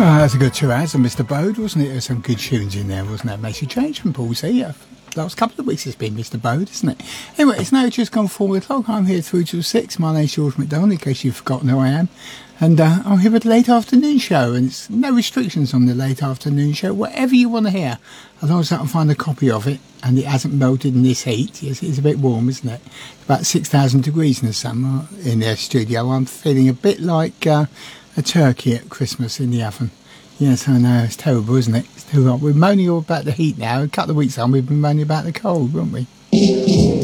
That's a good 2 hours of Mr. Bode, wasn't it? There's some good tunes in there, wasn't there? Makes you change from Paul C. Last couple of weeks it's been Mr. Bode, isn't it? Anyway, it's now just gone 4 o'clock. I'm here through till 6. My name's George McDonald, in case you've forgotten who I am. And I'm here with the late afternoon show, and it's no restrictions on the late afternoon show. Whatever you want to hear, as long as I can find a copy of it, and it hasn't melted in this heat. It's a bit warm, isn't it? About 6,000 degrees in the summer in their studio. I'm feeling a bit like a turkey at Christmas in the oven. Yes, I know, it's terrible, isn't it? It's too hot. We're moaning all about the heat now. A couple of weeks on, we've been moaning about the cold, weren't we?